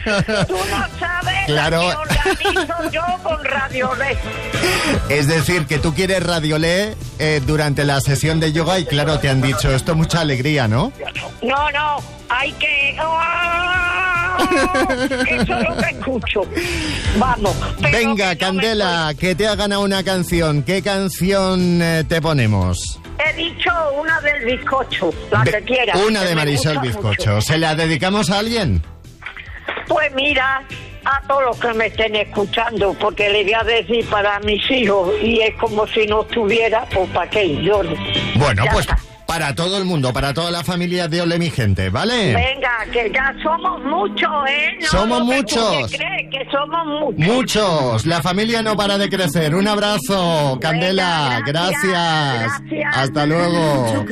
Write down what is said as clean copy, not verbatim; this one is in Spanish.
Tú no sabes Claro. lo que organizo yo con Radiolé. Es decir, que tú quieres Radiolé durante la sesión de yoga y claro, te han dicho esto mucha alegría, ¿no? No, hay que... Eso es lo que escucho. Vamos. pero Venga, que no Candela, que te ha ganado una canción. ¿Qué canción te ponemos? He dicho una del bizcocho, la que quieras. Una que de me Marisol gusta Bizcocho. mucho. ¿Se la dedicamos a alguien? Pues mira, a todos los que me estén escuchando, porque le voy a decir para mis hijos, y es como si no estuviera, pues para qué, yo... Bueno, ya pues está. para todo el mundo, para toda la familia de Ole mi gente, ¿vale? Venga, que ya somos muchos, ¿eh? No Somos lo que muchos. tú te crees, que somos muchos. Muchos. La familia no para de crecer. Un abrazo, Candela. Venga, gracias. Gracias. Hasta luego.